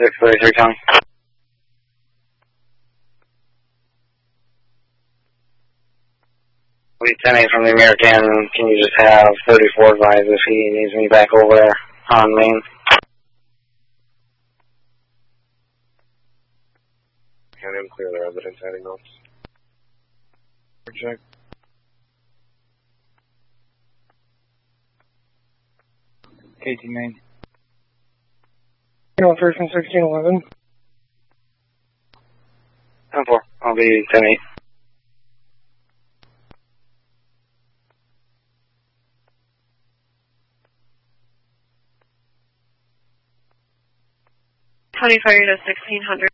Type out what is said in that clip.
633 County. We 10-8 from the American. Can you just have 34 advise if he needs me back over there on Main? Can him clear the residence, anything else? Check. KT Main. 3 from 1611. 10-4. I'll be 10-8. Twenty-five to 1600.